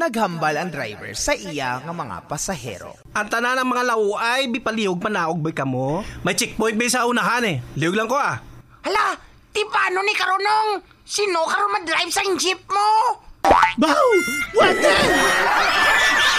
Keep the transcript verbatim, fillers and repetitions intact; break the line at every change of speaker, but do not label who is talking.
naghambal ang driver sa iya nga mga pasahero.
Ang tanan ng mga lauay, bipalihog panaog boy kamo. May checkpoint bay sa unahan eh. Lihog lang ko ah.
Hala, ti paano ni Karunong? Sino karon madrive sa jeep mo?
Baw! Wala!